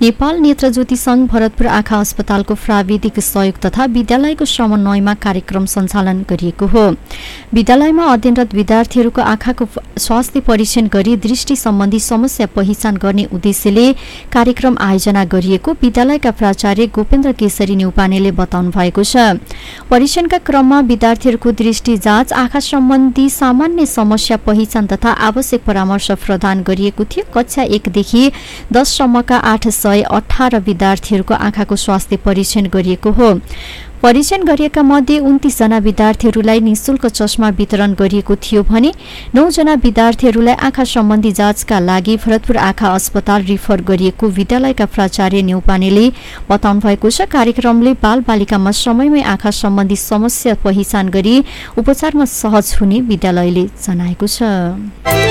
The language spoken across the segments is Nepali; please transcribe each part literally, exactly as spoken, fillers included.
नेपाल नेत्र ज्योति संघ भरतपुर आँखा अस्पतालको प्राविधिक सहयोग तथा विद्यालयको समन्वयमा कार्यक्रम सञ्चालन गरिएको हो। विद्यालयमा अध्ययनरत विद्यार्थीहरूको आँखाको स्वास्थ्य परीक्षण गरी दृष्टि सम्बन्धी समस्या पहिचान गर्ने उद्देश्यले कार्यक्रम आयोजना गरिएको विद्यालयका प्राचार्य गोपेन्द्र केशरी न्यौपानेले बताउनु भएको छ। परीक्षणका क्रममा विद्यार्थीहरूको दृष्टि जाँच, आँखा सम्बन्धी सामान्य समस्या पहिचान तथा आवश्यक परामर्श प्रदान गरिएको थियो। कक्षा एकदेखि दससम्मका आठ सय अठार विद्यार्थीहरूको आँखाको स्वास्थ्य परीक्षण गरिएको हो। परीक्षण गरिएका मध्ये उन्तीस जना विद्यार्थीहरूलाई निशुल्क चस्मा वितरण गरिएको थियो भने नौ जना विद्यार्थीहरूलाई आँखा सम्बन्धी जाँचका लागि भरतपुर आँखा अस्पताल रिफर गरिएको विद्यालयका प्राचार्य न्यौपानेले बताउनु भएको छ। कार्यक्रमले बाल बालिकामा समयमै आँखा सम्बन्धी समस्या पहिचान गरी उपचारमा सहज हुने विद्यालयले जनाएको छ।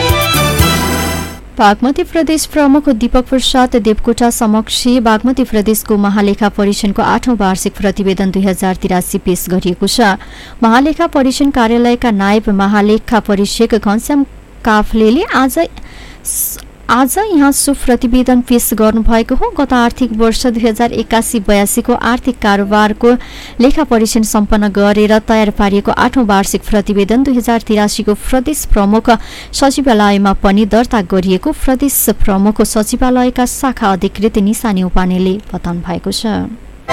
बागमती प्रदेश प्रमुख दीपक प्रसाद देवकोटा समक्ष बागमती प्रदेशको महालेखा परीक्षणको आठौं वार्षिक प्रतिवेदन दुई हजार तिरासी पेश गरिएको छ। महालेखा परीक्षण कार्यालयका नायब महालेखा परीक्षक घनश्याम काफ्लेले आज आज यहाँ सो प्रतिवेदन पेश गर्नुभएको हो। गत आर्थिक वर्ष दुई हजार एकासी बयासी को आर्थिक कारोबारको लेखा परीक्षण सम्पन्न गरेर तयार पारिएको आठौं वार्षिक प्रतिवेदन दुई हजार तिरासी को प्रदेश प्रमुख सचिवालयमा पनि दर्ता गरिएको प्रदेश प्रमुख सचिवालयका शाखा अधिकृत निशा न्यौपानेले बताउनु भएको छ।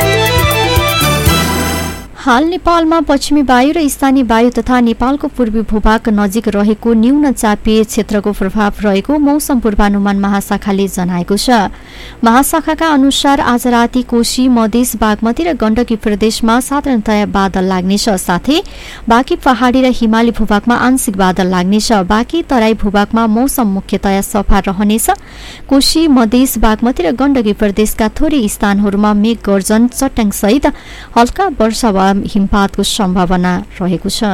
हाल नेपालमा पश्चिमी वायु र स्थानीय वायु तथा नेपालको पूर्वी भूभाग नजिक रहेको न्यून चापीय क्षेत्रको प्रभाव रहेको मौसम पूर्वानुमान महाशाखाले जनाएको छ। महाशाखाका अनुसार आज राति कोशी, मधेस, बागमती र गण्डकी प्रदेशमा साधारणतया बादल लाग्नेछ। साथै बाँकी पहाडी र हिमाली भूभागमा आंशिक बादल लाग्नेछ। बाँकी तराई भूभागमा मौसम मुख्यतया सफा रहनेछ। कोशी, मधेस, बागमती र गण्डकी प्रदेशका थोरै स्थानहरूमा मेघ गर्जन, चट्याङ सहित हल्का वर्षा वा हिमपातको सम्भावना रहेको छ।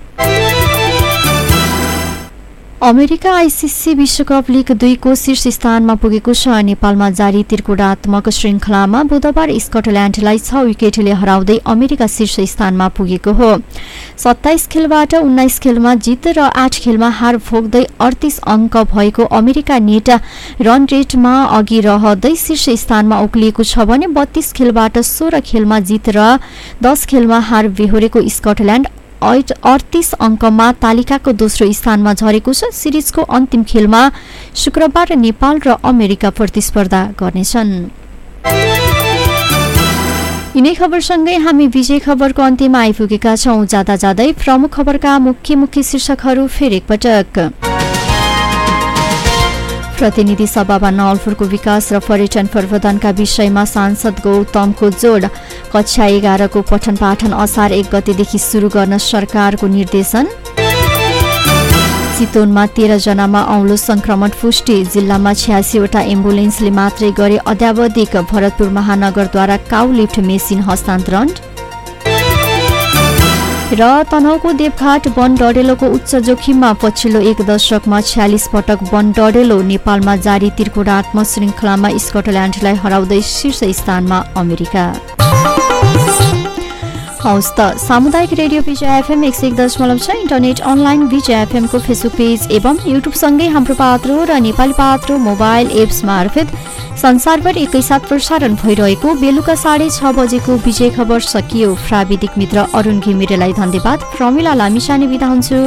अमेरिका आइसिसी विश्वकप लीग दुई को शीर्ष स्थानमा पुगेको छ। नेपालमा जारी त्रिकोणात्मक श्रृंखलामा बुधबार स्कटल्याण्डलाई छ विकेटले हराउँदै अमेरिका शीर्ष स्थानमा पुगेको हो। सत्ताइस खेलबाट उन्नाइस खेलमा जित र आठ खेलमा हार भोग्दै अडतीस अंक भएको अमेरिका नेट रन रेटमा अघि रहँदै शीर्ष स्थानमा उक्लिएको छ भने बत्तीस खेलबाट सोह्र खेलमा जित र दस खेलमा हार बेहोरेको स्कटल्याण्ड अडतीस अंकमा तालिकाको दोस्रो स्थानमा झरेको छ। सिरिजको अन्तिम खेलमा शुक्रबार नेपाल र अमेरिका प्रतिस्पर्धा गर्नेछन्। यिनै खबरसँगै हामी विजय खबरको अन्त्यमा आइपुगेका छौं। जाँदा जाँदै प्रमुख खबरका मुख्य मुख्य शीर्षकहरू फेरि एकपटक। प्रतिनिधि सभामा नवलपुरको विकास र पर्यटन प्रवर्धनका विषयमा सांसद गौतमको जोड। कक्षा एघारको पठन पाठन असार एक गतेदेखि सुरु गर्न सरकारको निर्देशन। चितवनमा तेह्र जनामा औलो संक्रमण पुष्टि। जिल्लामा छयासीवटा एम्बुलेन्सले मात्रै गरे अध्यावधिक। भरतपुर महानगरद्वारा काउ लिफ्ट मेसिन हस्तान्तरण। र तनहुँको देवघाट वन डढेलोको उच्च जोखिममा। पछिल्लो एक दशकमा छयालिस पटक वन डढेलो। नेपालमा जारी त्रिकोणात्मक श्रृंखलामा स्कटल्याण्डलाई हराउँदै शीर्ष स्थानमा अमेरिका। हौस् त सामुदायिक रेडियो विजय एफएम एक सय एक दशमलव छ इन्टरनेट अनलाइन विजय एफएम को फेसबुक पेज एवं युट्युब सँगै हाम्रो पात्रो र नेपाली पात्रो मोबाइल एप्स मार्फत संसारभर एकैसाथ प्रसारण भइरहेको बेलुका साढे छ बजेको विजय खबर सकियो। प्राविधिक मित्र अरुण घिमिरेलाई धन्यवाद। प्रमिला लामिछाने बिदा हुन्छु।